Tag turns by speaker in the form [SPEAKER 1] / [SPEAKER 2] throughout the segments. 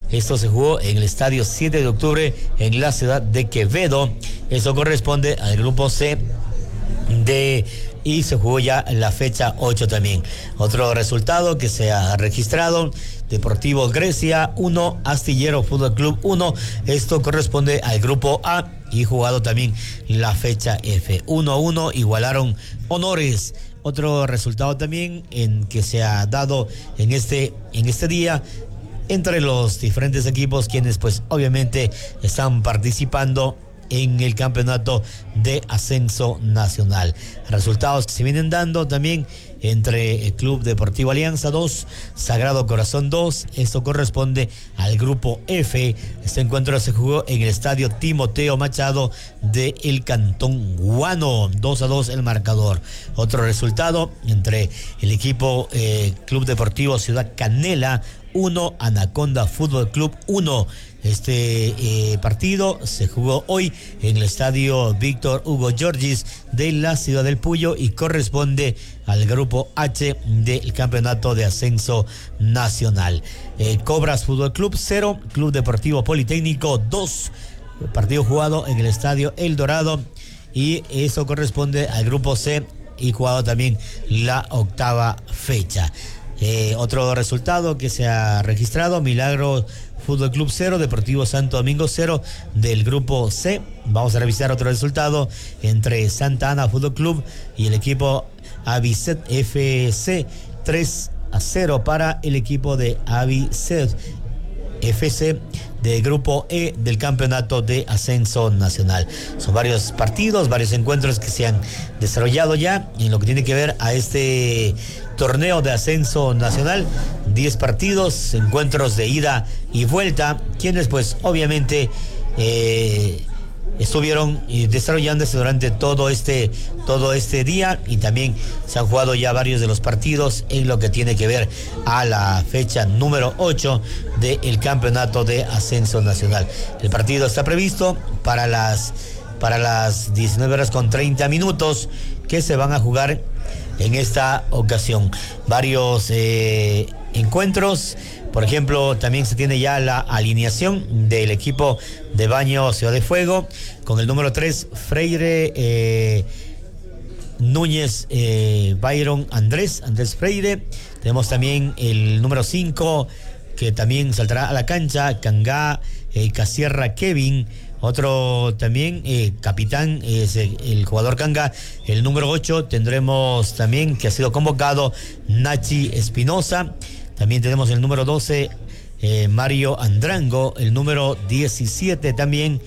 [SPEAKER 1] Esto se jugó en el estadio 7 de octubre en la ciudad de Quevedo. Eso corresponde al grupo C y se jugó ya la fecha 8 también. Otro resultado que se ha registrado: Deportivo Grecia 1, Astillero Fútbol Club 1. Esto corresponde al grupo A y jugado también la fecha F. 1-1 igualaron honores. Otro resultado también en que se ha dado en este día entre los diferentes equipos, quienes pues obviamente están participando en el campeonato de ascenso nacional. Resultados que se vienen dando también entre el Club Deportivo Alianza 2, Sagrado Corazón 2. Esto corresponde al grupo F. Este encuentro se jugó en el estadio Timoteo Machado de el Cantón Guano. 2-2 el marcador. Otro resultado entre el equipo Club Deportivo Ciudad Canela 1, Anaconda Fútbol Club 1. Este partido se jugó hoy en el estadio Víctor Hugo Giorgis de la ciudad del Puyo y corresponde al grupo H del campeonato de ascenso nacional. Cobras Fútbol Club 0, Club Deportivo Politécnico 2. Partido jugado en el estadio El Dorado y eso corresponde al grupo C y jugado también la octava fecha. Otro resultado que se ha registrado: Milagro Fútbol Club 0, Deportivo Santo Domingo 0 del grupo C. Vamos a revisar otro resultado entre Santa Ana Fútbol Club y el equipo Avicet FC. 3-0 para el equipo de Avicet FC del grupo E del campeonato de ascenso nacional. Son varios partidos, varios encuentros que se han desarrollado ya en lo que tiene que ver a este torneo de ascenso nacional. 10 partidos, encuentros de ida y vuelta, quienes pues obviamente estuvieron desarrollándose durante todo este día, y también se han jugado ya varios de los partidos en lo que tiene que ver a la fecha número 8 del campeonato de ascenso nacional. El partido está previsto para las 19:30 que se van a jugar en esta ocasión. Varios encuentros. Por ejemplo, también se tiene ya la alineación del equipo de Baño Ciudad de Fuego, con el número 3, Freire Núñez, Byron Andrés Freire. Tenemos también el número 5, que también saltará a la cancha, Cangá Casierra Kevin. Otro también capitán es el jugador Canga. El número 8 tendremos también, que ha sido convocado, Nachi Espinosa. También tenemos el número 12, Mario Andrango. El número 17 también,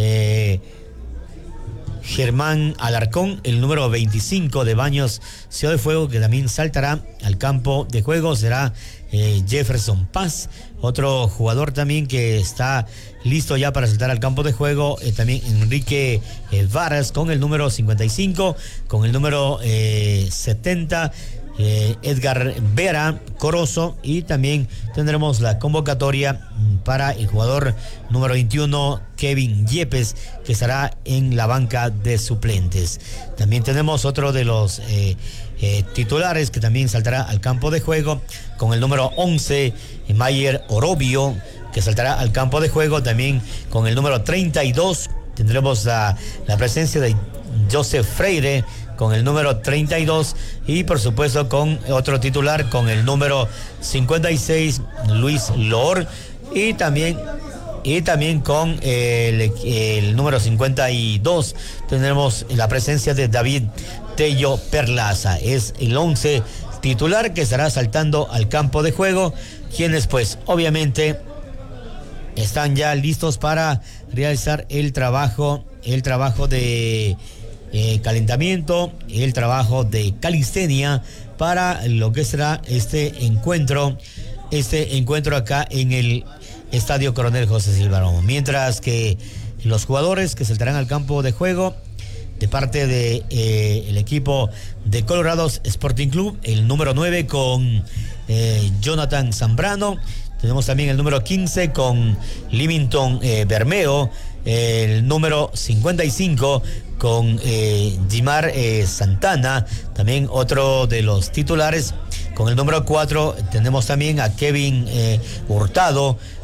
[SPEAKER 1] Germán Alarcón. El número 25 de Baños Ciudad de Fuego, que también saltará al campo de juego, será Jefferson Paz. Otro jugador también que está listo ya para saltar al campo de juego, también Enrique Varas, con el número 55, con el número 70, Edgar Vera Corozo, y también tendremos la convocatoria para el jugador número 21, Kevin Yepes, que estará en la banca de suplentes. También tenemos otro de los titulares que también saltará al campo de juego, con el número 11, Mayer Orobio, que saltará al campo de juego. También con el número 32 tendremos la presencia de Joseph Freire con el número 32, y por supuesto con otro titular con el número 56, Luis Loor, y también con el número 52 tendremos la presencia de David Tello Perlaza. Es el 11 titular que estará saltando al campo de juego, quienes pues obviamente están ya listos para realizar el trabajo de calentamiento, el trabajo de calistenia para lo que será este encuentro acá en el Estadio Coronel José Silva Romo. Mientras que los jugadores que saltarán al campo de juego de parte de el equipo de Colorados Sporting Club, el número 9 con Jonathan Zambrano. Tenemos también el número 15 con Limington Bermeo, el número 55 con Jimar Santana, también otro de los titulares. Con el número 4 tenemos también a Kevin Hurtado,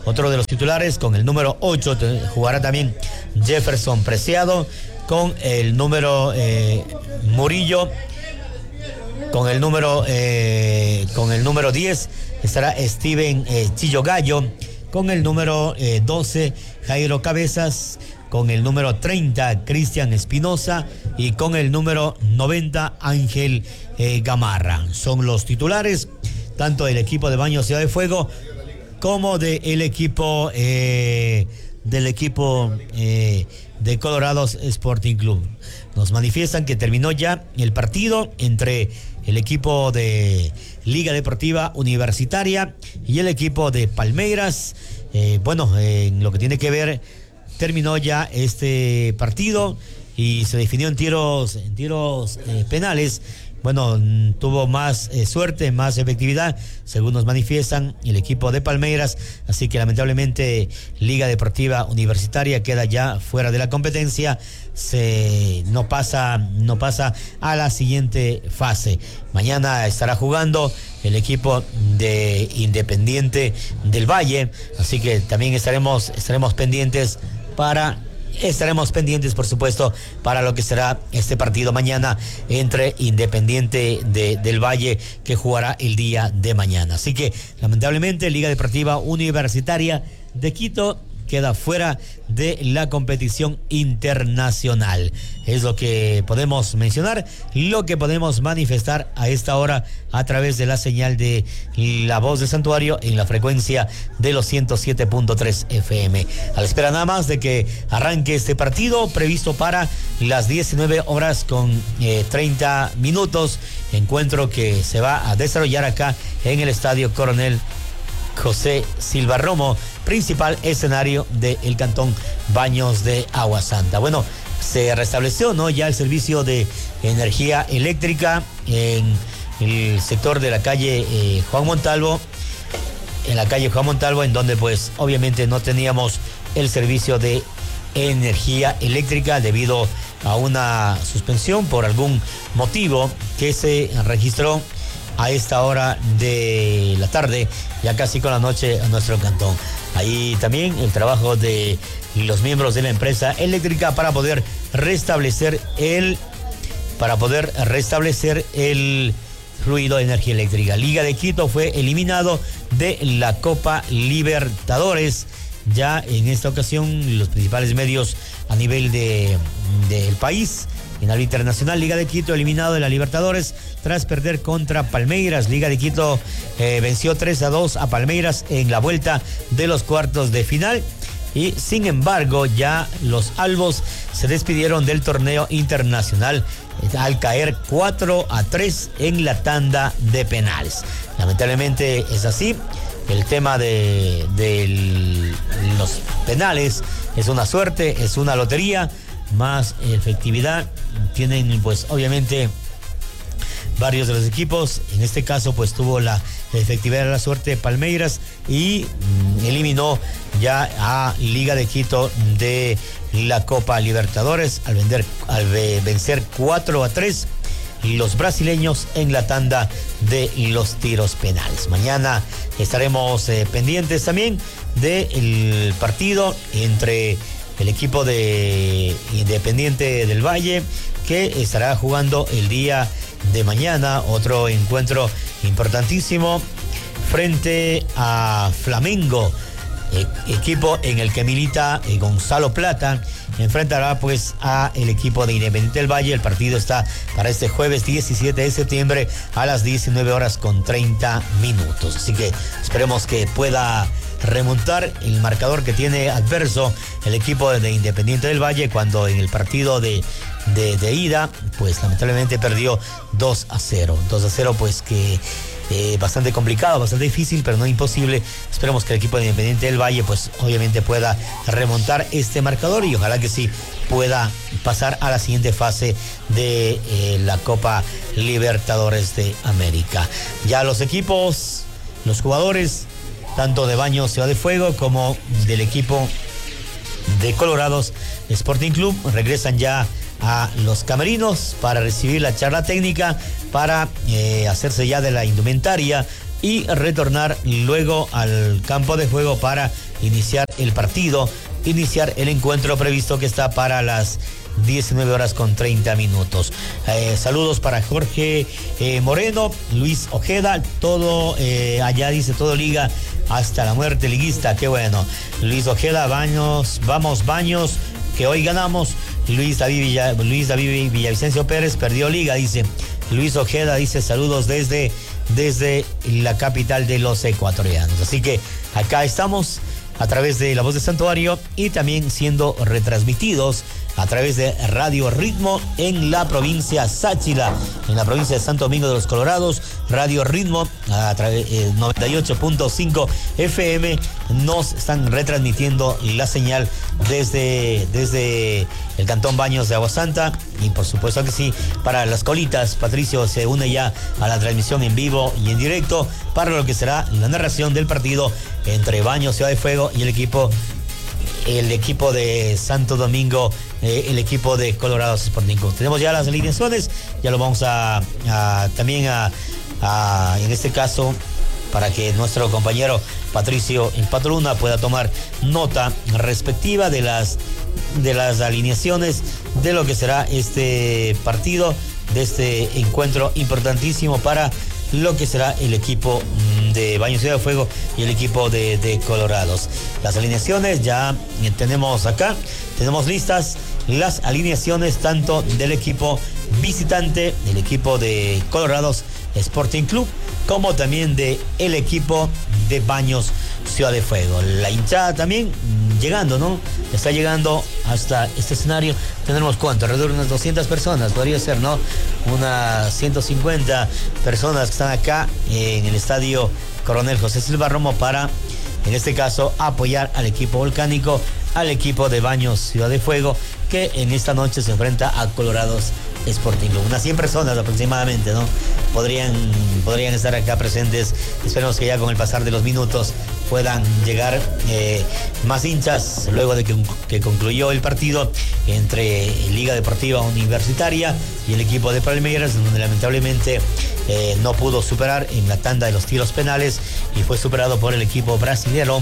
[SPEAKER 1] Otro de los titulares, con el número 8, jugará también Jefferson Preciado, con el número Murillo, con el número 10 estará Steven Chillo Gallo, con el número 12 Jairo Cabezas, con el número 30 Cristian Espinosa y con el número 90 Ángel Gamarra. Son los titulares tanto del equipo de Baños Ciudad de Fuego como del equipo de Colorados Sporting Club. Nos manifiestan que terminó ya el partido entre el equipo de Liga Deportiva Universitaria y el equipo de Palmeiras. En lo que tiene que ver, terminó ya este partido y se definió en tiros penales. Tuvo más suerte, más efectividad, según nos manifiestan, el equipo de Palmeiras. Así que lamentablemente Liga Deportiva Universitaria queda ya fuera de la competencia. No pasa a la siguiente fase. Mañana estará jugando el equipo de Independiente del Valle. Así que también estaremos pendientes por supuesto, para lo que será este partido mañana entre Independiente del Valle, que jugará el día de mañana. Así que, lamentablemente, Liga Deportiva Universitaria de Quito queda fuera de la competición internacional. Es lo que podemos mencionar, lo que podemos manifestar a esta hora a través de la señal de La Voz del Santuario en la frecuencia de los 107.3 FM. A la espera nada más de que arranque este partido previsto para las 19 horas con 30 minutos. Encuentro que se va a desarrollar acá en el Estadio Coronel José Silva Romo, principal escenario del cantón Baños de Agua Santa. Se restableció ya el servicio de energía eléctrica en el sector de la calle Juan Montalvo, en donde pues obviamente no teníamos el servicio de energía eléctrica debido a una suspensión por algún motivo que se registró a esta hora de la tarde, ya casi con la noche, a nuestro cantón. Ahí también el trabajo de los miembros de la empresa eléctrica para poder restablecer el fluido de energía eléctrica. Liga de Quito fue eliminado de la Copa Libertadores. Ya en esta ocasión, los principales medios a nivel del país. En ámbito internacional, Liga de Quito eliminado de la Libertadores tras perder contra Palmeiras. Liga de Quito venció 3-2 a Palmeiras en la vuelta de los cuartos de final. Y sin embargo, ya los albos se despidieron del torneo internacional al caer 4-3 en la tanda de penales. Lamentablemente es así. El tema de los penales es una suerte, es una lotería. Más efectividad tienen pues obviamente varios de los equipos. En este caso pues tuvo la efectividad de la suerte de Palmeiras y eliminó ya a Liga de Quito de la Copa Libertadores al vencer 4-3 los brasileños en la tanda de los tiros penales. Mañana estaremos pendientes también del partido entre el equipo de Independiente del Valle, que estará jugando el día de mañana, otro encuentro importantísimo frente a Flamengo, equipo en el que milita Gonzalo Plata. Enfrentará pues a el equipo de Independiente del Valle. El partido está para este jueves 17 de septiembre a las 19 horas con 30 minutos. Así que esperemos que pueda remontar el marcador que tiene adverso el equipo de Independiente del Valle, cuando en el partido de ida pues lamentablemente perdió 2-0 pues que bastante complicado, bastante difícil, pero no imposible. Esperemos que el equipo de Independiente del Valle pues obviamente pueda remontar este marcador y ojalá que sí pueda pasar a la siguiente fase de la Copa Libertadores de América. Ya los equipos, los jugadores tanto de Baños Ciudad de Fuego como del equipo de Colorados Sporting Club regresan ya a los camerinos para recibir la charla técnica, para hacerse ya de la indumentaria y retornar luego al campo de juego para iniciar el partido, iniciar el encuentro previsto que está para las 19 horas con 30 minutos. Saludos para Jorge Moreno, Luis Ojeda, todo allá dice todo liga hasta la muerte liguista, qué bueno. Luis Ojeda, Baños, vamos Baños, que hoy ganamos. Luis David Villavicencio Pérez perdió liga, dice. Luis Ojeda dice saludos desde la capital de los ecuatorianos. Así que acá estamos a través de La Voz de Santuario y también siendo retransmitidos a través de Radio Ritmo en la provincia Sáchila, en la provincia de Santo Domingo de los Colorados. Radio Ritmo a través 98.5 FM nos están retransmitiendo la señal desde el Cantón Baños de Agua Santa, y por supuesto que sí, para las colitas, Patricio se une ya a la transmisión en vivo y en directo para lo que será la narración del partido entre Baños Ciudad de Fuego y el equipo de Santo Domingo, el equipo de Colorados Sporting Club. Tenemos ya las alineaciones, ya lo vamos también en este caso, para que nuestro compañero Patricio El Pato Luna pueda tomar nota respectiva de las alineaciones de lo que será este partido, de este encuentro importantísimo para lo que será el equipo de Baños Ciudad de Fuego y el equipo de Colorados. Las alineaciones ya tenemos acá, tenemos listas las alineaciones tanto del equipo visitante, del equipo de Colorados Sporting Club, como también del equipo de Baños Ciudad de Fuego. La hinchada también llegando, ¿no? Está llegando hasta este escenario. Tendremos ¿cuánto? Alrededor de unas 200 personas, podría ser, ¿no? Unas 150 personas que están acá en el estadio Coronel José Silva Romo para, en este caso, apoyar al equipo volcánico, al equipo de Baños Ciudad de Fuego, que en esta noche se enfrenta a Colorados Sporting Club. Unas 100 personas aproximadamente, ¿no? Podrían estar acá presentes. Esperemos que ya con el pasar de los minutos puedan llegar más hinchas luego de que concluyó el partido entre Liga Deportiva Universitaria y el equipo de Palmeiras, donde lamentablemente no pudo superar en la tanda de los tiros penales y fue superado por el equipo brasileño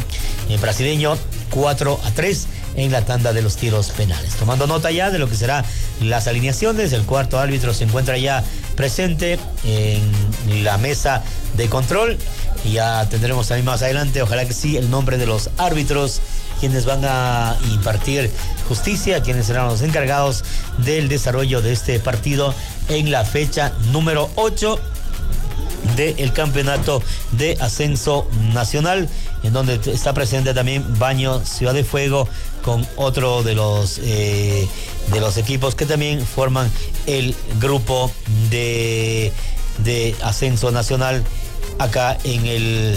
[SPEAKER 1] 4-3 en la tanda de los tiros penales. Tomando nota ya de lo que será las alineaciones, el cuarto árbitro se encuentra ya presente en la mesa de control. Y ya tendremos también más adelante, ojalá que sí, el nombre de los árbitros, quienes van a impartir justicia, quienes serán los encargados del desarrollo de este partido en la fecha número 8 del campeonato de ascenso nacional, en donde está presente también Baños Ciudad de Fuego con otro de los equipos que también forman el grupo de ascenso nacional acá en el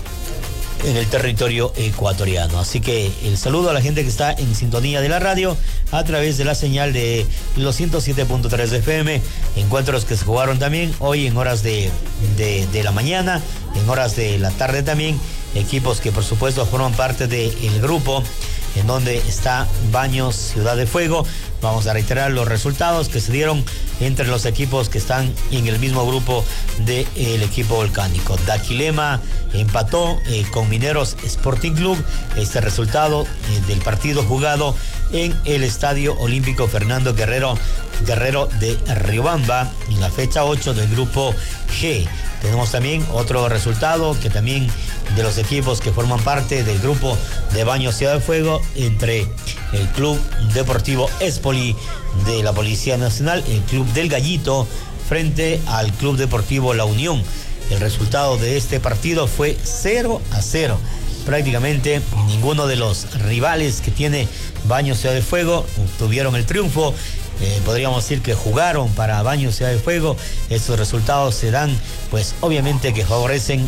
[SPEAKER 1] territorio ecuatoriano. Así que el saludo a la gente que está en sintonía de la radio a través de la señal de los 107.3 de FM. Encuentros que se jugaron también hoy en horas de la mañana, en horas de la tarde también. Equipos que por supuesto forman parte del grupo en donde está Baños Ciudad de Fuego. Vamos a reiterar los resultados que se dieron entre los equipos que están en el mismo grupo del equipo volcánico. Daquilema empató con Mineros Sporting Club. Este resultado del partido jugado en el Estadio Olímpico Fernando Guerrero de Riobamba en la fecha 8 del grupo G. Tenemos también otro resultado que también de los equipos que forman parte del grupo de Baños Ciudad de Fuego, entre el Club Deportivo Espoli de la Policía Nacional, el Club del Gallito, frente al Club Deportivo La Unión. El resultado de este partido fue 0-0. Prácticamente ninguno de los rivales que tiene Baños Ciudad de Fuego obtuvieron el triunfo. Podríamos decir que jugaron para Baños Ciudad de Fuego. Estos resultados se dan, pues obviamente que favorecen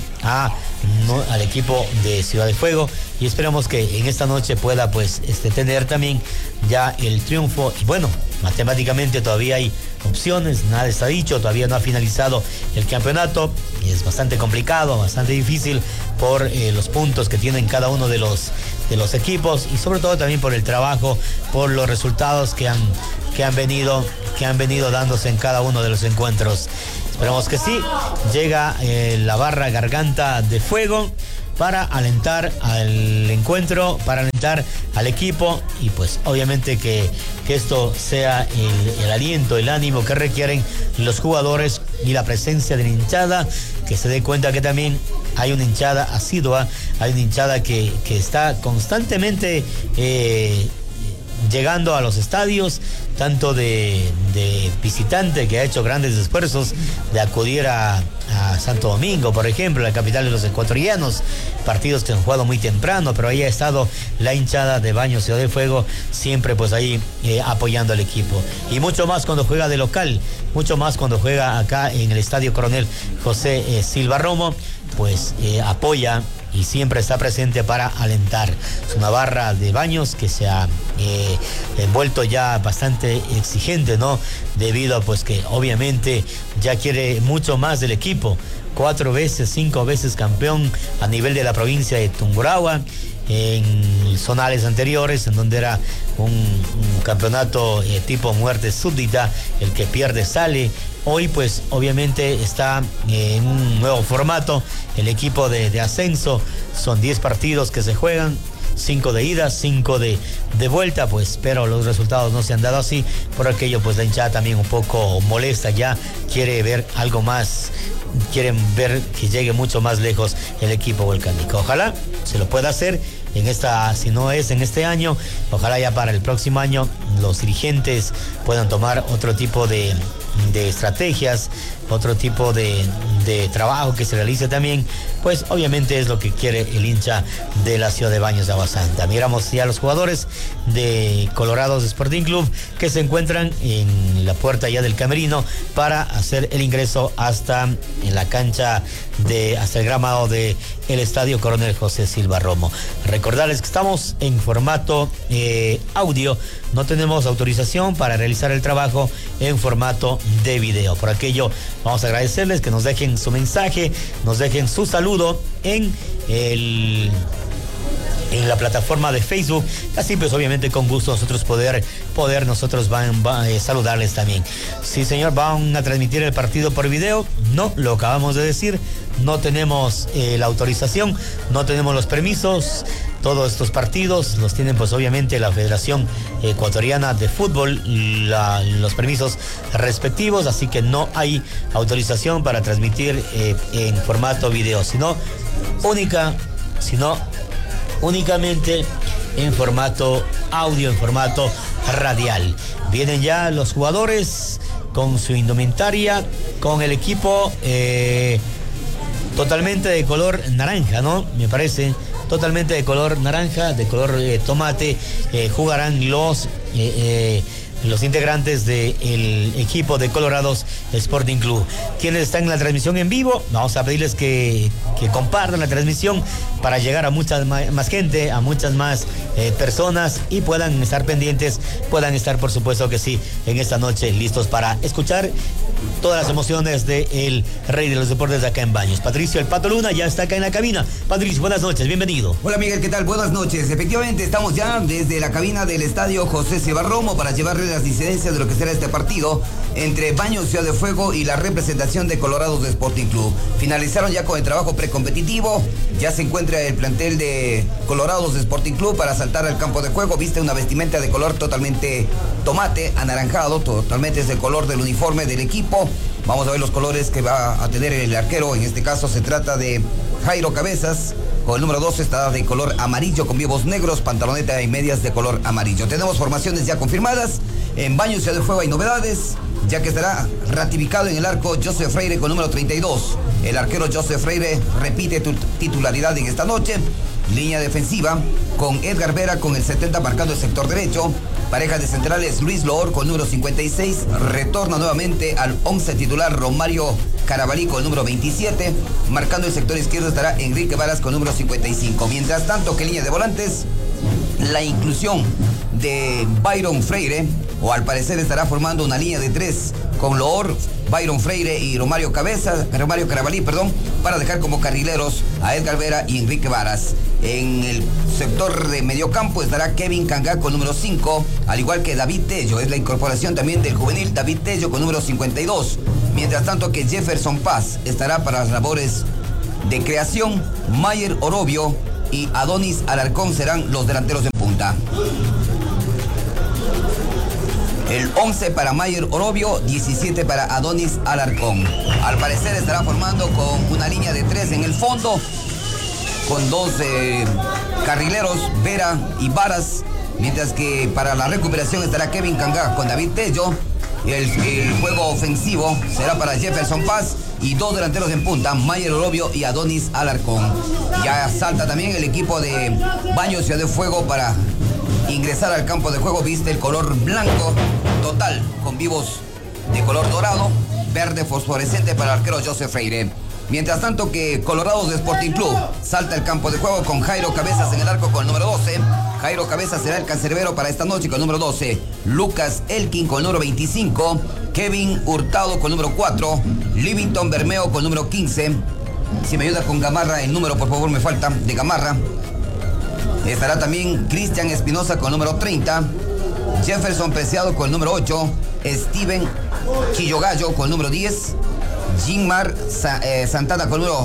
[SPEAKER 1] al equipo de Ciudad de Fuego, y esperamos que en esta noche pueda pues tener también ya el triunfo. Y bueno, matemáticamente todavía hay opciones, nada está dicho, todavía no ha finalizado el campeonato y es bastante complicado, bastante difícil por los puntos que tienen cada uno de los equipos, y sobre todo también por el trabajo, por los resultados que han venido dándose en cada uno de los encuentros. Esperamos que sí. Llega la barra Garganta de Fuego para alentar al encuentro, para alentar al equipo y pues obviamente que esto sea el aliento, el ánimo que requieren los jugadores y la presencia de la hinchada, que se dé cuenta que también hay una hinchada asidua, hay una hinchada que está constantemente llegando a los estadios, tanto de visitante, que ha hecho grandes esfuerzos de acudir a Santo Domingo, por ejemplo, la capital de los ecuatorianos, partidos que han jugado muy temprano, pero ahí ha estado la hinchada de Baños Ciudad del Fuego, siempre pues ahí apoyando al equipo. Y mucho más cuando juega de local, mucho más cuando juega acá en el Estadio Coronel José Silva Romo, pues apoya y siempre está presente para alentar. Es una barra de Baños que se ha vuelto ya bastante exigente, ¿no? Debido a pues que obviamente ya quiere mucho más del equipo. 4 veces, 5 veces campeón a nivel de la provincia de Tungurahua, en zonales anteriores, en donde era un campeonato tipo muerte súbdita, el que pierde sale. Hoy pues obviamente está en un nuevo formato, el equipo de ascenso, son 10 partidos que se juegan, 5 de ida, 5 de vuelta, pues, pero los resultados no se han dado así, por aquello pues la hinchada también un poco molesta, ya quiere ver algo más, quieren ver que llegue mucho más lejos el equipo volcánico. Ojalá se lo pueda hacer si no es en este año, ojalá ya para el próximo año los dirigentes puedan tomar otro tipo de estrategias, otro tipo de trabajo que se realice también, pues obviamente es lo que quiere el hincha de la ciudad de Baños de Agua Santa. Miramos ya a los jugadores de Colorados Sporting Club que se encuentran en la puerta ya del camerino para hacer el ingreso hasta en la cancha hasta el gramado del Estadio Coronel José Silva Romo. Recordarles que estamos en formato audio, no tenemos autorización para realizar el trabajo en formato de video. Por aquello vamos a agradecerles que nos dejen su mensaje, nos dejen su saludo en la plataforma de Facebook, así pues obviamente con gusto nosotros poder nosotros saludarles también. Sí señor, van a transmitir el partido por video, no, lo acabamos de decir, no tenemos la autorización, no tenemos los permisos. Todos estos partidos los tienen pues obviamente la Federación Ecuatoriana de Fútbol, los permisos respectivos, así que no hay autorización para transmitir en formato video, sino únicamente en formato audio, en formato radial. Vienen ya los jugadores con su indumentaria, con el equipo totalmente de color naranja, ¿no? Me parece, totalmente de color naranja, de color tomate. Jugarán los integrantes del equipo de Colorados Sporting Club. Quienes están en la transmisión en vivo, vamos a pedirles que compartan la transmisión para llegar a mucha más gente, a muchas más personas y puedan estar pendientes, puedan estar por supuesto que sí, en esta noche listos para escuchar todas las emociones del rey de los deportes de acá en Baños. Patricio El Pato Luna ya está acá en la cabina. Patricio, buenas noches, bienvenido.
[SPEAKER 2] Hola Miguel, ¿qué tal? Buenas noches. Efectivamente, estamos ya desde la cabina del Estadio José Silva Romo para llevarles las incidencias de lo que será este partido entre Baños Ciudad de Fuego y la representación de Colorados Sporting Club. Finalizaron ya con el trabajo precompetitivo, ya se encuentra el plantel de Colorados Sporting Club para saltar al campo de juego. Viste una vestimenta de color totalmente tomate, anaranjado, totalmente es el color del uniforme del equipo. Vamos a ver los colores que va a tener el arquero, en este caso se trata de Jairo Cabezas. Con el número 12 está de color amarillo con vivos negros, pantaloneta y medias de color amarillo. Tenemos formaciones ya confirmadas. En Baños Ciudad de Fuego hay novedades, ya que estará ratificado en el arco José Freire con número 32. El arquero José Freire repite titularidad en esta noche. Línea defensiva con Edgar Vera con el 70 marcando el sector derecho. Pareja de centrales Luis Loor con número 56. Retorna nuevamente al 11 titular Romario Carabalí con el número 27. Marcando el sector izquierdo estará Enrique Varas con número 55. Mientras tanto, que línea de volantes, la inclusión de Byron Freire, o al parecer estará formando una línea de 3 con Loor, Byron Freire y Romario Carabalí, para dejar como carrileros a Edgar Vera y Enrique Varas. En el sector de mediocampo estará Kevin Cangá con número 5, al igual que David Tello. Es la incorporación también del juvenil David Tello con número 52. Mientras tanto que Jefferson Paz estará para las labores de Creación, Mayer Orobio y Adonis Alarcón serán los delanteros en punta. El 11 para Mayer Orobio, 17 para Adonis Alarcón. Al parecer estará formando con una línea de 3 en el fondo, con dos carrileros, Vera y Varas, mientras que para la recuperación estará Kevin Cangá con David Tello. El juego ofensivo será para Jefferson Paz y dos delanteros en punta, Mayer Orobio y Adonis Alarcón. Ya salta también el equipo de Baños Ciudad de Fuego para ingresar al campo de juego. Viste el color blanco total con vivos de color dorado, verde fosforescente para el arquero Joseph Freire. Mientras tanto que Colorados de Sporting Club salta el campo de juego con Jairo Cabezas en el arco con el número 12. Jairo Cabezas será el cancerbero para esta noche con el número 12. Lucas Elkin con el número 25. Kevin Hurtado con el número 4. Livington Bermeo con el número 15. Si me ayuda con Gamarra, el número por favor me falta de Gamarra. Estará también Cristian Espinosa con el número 30. Jefferson Preciado con el número 8. Steven Chillogallo con el número 10. Ginmar Santana con el número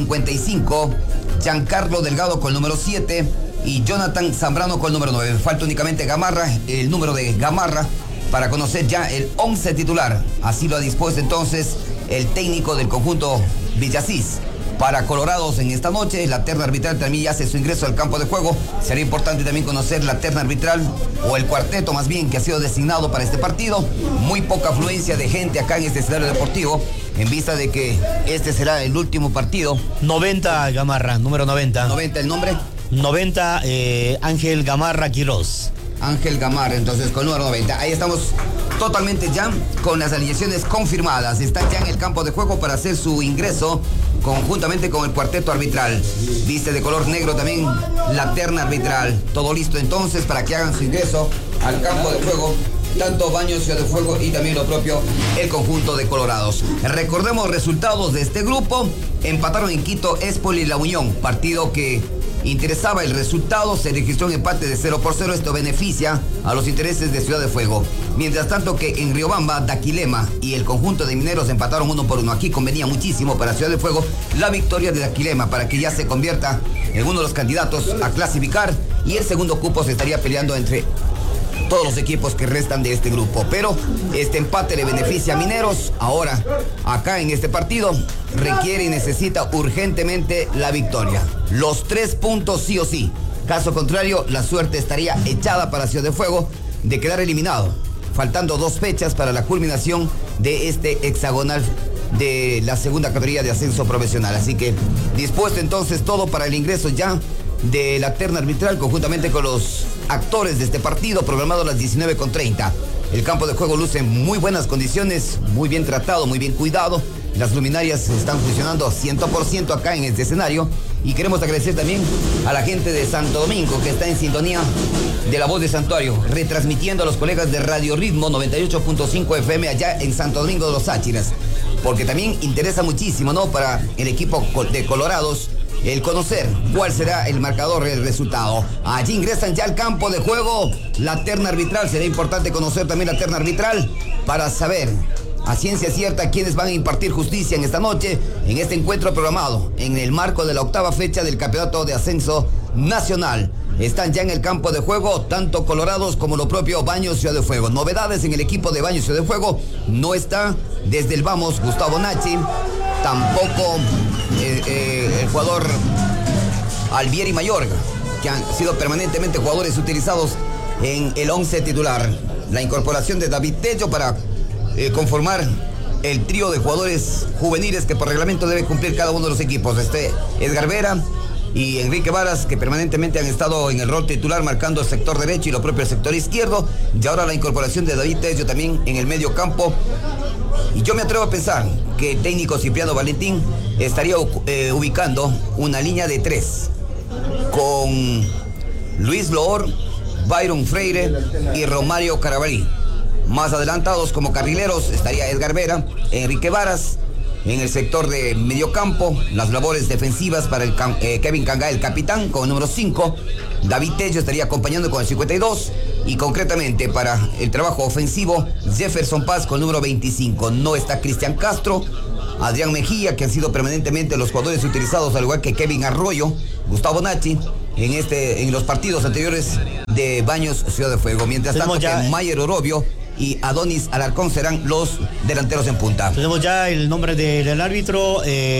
[SPEAKER 2] 55, Giancarlo Delgado con el número 7 y Jonathan Zambrano con el número 9. Falta únicamente Gamarra, el número de Gamarra, para conocer ya el 11 titular. Así lo ha dispuesto entonces el técnico del conjunto Villasís. Para Colorados en esta noche, la terna arbitral también ya hace su ingreso al campo de juego. Será importante también conocer la terna arbitral, o el cuarteto más bien, que ha sido designado para este partido. Muy poca afluencia de gente acá en este escenario deportivo, en vista de que este será el último partido.
[SPEAKER 1] 90 Gamarra, número 90.
[SPEAKER 2] 90 el nombre.
[SPEAKER 1] 90 Ángel Gamarra Quiroz.
[SPEAKER 2] Ángel Gamarra, entonces con número 90. Ahí estamos totalmente ya con las alineaciones confirmadas. Están ya en el campo de juego para hacer su ingreso conjuntamente con el cuarteto arbitral. Viste de color negro también la terna arbitral. Todo listo entonces para que hagan su ingreso al campo de juego, tanto Baños Ciudad de Fuego y también lo propio el conjunto de Colorados. Recordemos resultados de este grupo. Empataron en Quito Espoli y La Unión, partido que interesaba el resultado. Se registró un empate de 0-0. Esto beneficia a los intereses de Ciudad de Fuego. Mientras tanto que en Riobamba, Daquilema y el conjunto de Mineros empataron 1-1. Aquí convenía muchísimo para Ciudad de Fuego la victoria de Daquilema para que ya se convierta en uno de los candidatos a clasificar, y el segundo cupo se estaría peleando entre todos los equipos que restan de este grupo. Pero este empate le beneficia a Mineros. Ahora, acá en este partido, requiere y necesita urgentemente la victoria. Los 3 puntos sí o sí. Caso contrario, la suerte estaría echada para Ciudad de Fuego de quedar eliminado, faltando 2 fechas para la culminación de este hexagonal de la segunda categoría de ascenso profesional. Así que dispuesto entonces todo para el ingreso ya de la terna arbitral, conjuntamente con los actores de este partido, programado a las 19:30. El campo de juego luce en muy buenas condiciones, muy bien tratado, muy bien cuidado. Las luminarias están funcionando 100% acá en este escenario. Y queremos agradecer también a la gente de Santo Domingo, que está en sintonía de La Voz de Santuario, retransmitiendo a los colegas de Radio Ritmo 98.5 FM allá en Santo Domingo de los Áchiras, porque también interesa muchísimo, ¿no?, para el equipo de Colorados el conocer cuál será el marcador, el resultado. Allí ingresan ya al campo de juego la terna arbitral. Será importante conocer también la terna arbitral para saber a ciencia cierta quiénes van a impartir justicia en esta noche, en este encuentro programado en el marco de la 8ª fecha del Campeonato de Ascenso Nacional. Están ya en el campo de juego tanto Colorados como lo propio Baños Ciudad de Fuego. Novedades en el equipo de Baños Ciudad de Fuego: no está desde el Vamos Gustavo Nachi, tampoco el jugador Albieri Mayorga, que han sido permanentemente jugadores utilizados en el 11 titular. La incorporación de David Tello para conformar el trío de jugadores juveniles que por reglamento debe cumplir cada uno de los equipos. Edgar Vera y Enrique Varas, que permanentemente han estado en el rol titular marcando el sector derecho y lo propio el sector izquierdo, y ahora la incorporación de David Tello también en el medio campo. Y yo me atrevo a pensar que el técnico Cipriano Valentín estaría ubicando una línea de 3 con Luis Loor, Byron Freire y Romario Carabalí. Más adelantados como carrileros estaría Edgar Vera, Enrique Varas. En el sector de mediocampo, las labores defensivas para el Kevin Cangá, el capitán, con el número 5. David Tello estaría acompañando con el 52. Y concretamente para el trabajo ofensivo, Jefferson Paz con el número 25. No está Cristian Castro. Adrián Mejía, que han sido permanentemente los jugadores utilizados, al igual que Kevin Arroyo, Gustavo Nachi, en los partidos anteriores de Baños Ciudad de Fuego. Mientras tanto, que Mayer Orobio y Adonis Alarcón serán los delanteros en punta.
[SPEAKER 1] Tenemos ya el nombre del árbitro,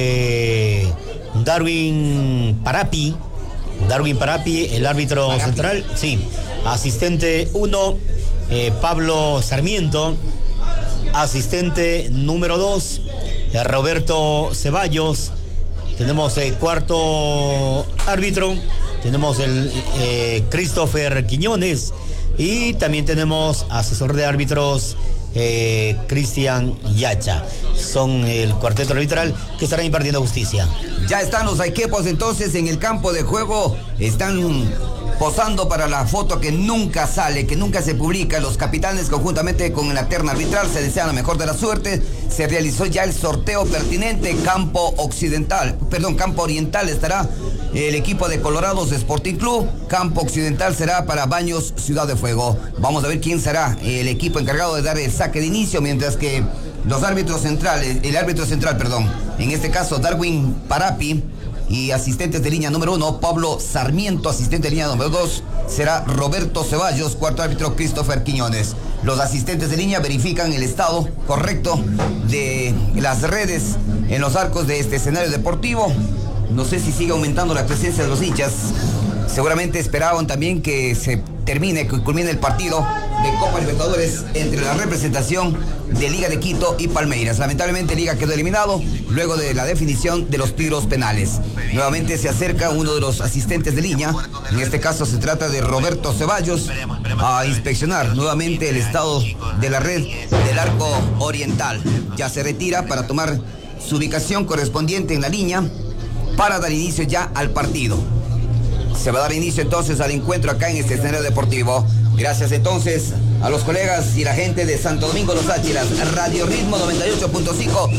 [SPEAKER 1] Darwin Parapi, el árbitro Parapi central, sí. Asistente 1, Pablo Sarmiento. Asistente número 2, Roberto Ceballos. Tenemos el cuarto árbitro, tenemos el Christopher Quiñones. Y también tenemos asesor de árbitros, Cristian Yacha. Son el cuarteto arbitral que estará impartiendo justicia.
[SPEAKER 2] Ya están los equipos entonces en el campo de juego. Están posando para la foto que nunca sale, que nunca se publica. Los capitanes, conjuntamente con la terna arbitral, se desean la mejor de la suerte. Se realizó ya el sorteo pertinente. Campo oriental estará el equipo de Colorados Sporting Club. Campo occidental será para Baños Ciudad de Fuego. Vamos a ver quién será el equipo encargado de dar el saque de inicio, mientras que los árbitros centrales, en este caso Darwin Parapi, y asistentes de línea número 1, Pablo Sarmiento. Asistente de línea número 2 será Roberto Ceballos. Cuarto árbitro, Christopher Quiñones. Los asistentes de línea verifican el estado correcto de las redes en los arcos de este escenario deportivo. No sé si sigue aumentando la presencia de los hinchas. Seguramente esperaban también que culmine el partido de Copa Libertadores entre la representación de Liga de Quito y Palmeiras. Lamentablemente Liga quedó eliminado luego de la definición de los tiros penales. Nuevamente se acerca uno de los asistentes de línea, en este caso se trata de Roberto Ceballos, a inspeccionar nuevamente el estado de la red del arco oriental. Ya se retira para tomar su ubicación correspondiente en la línea para dar inicio ya al partido. Se va a dar inicio entonces al encuentro acá en este escenario deportivo. Gracias entonces a los colegas y la gente de Santo Domingo Los Áchilas, Radio Ritmo 98.5.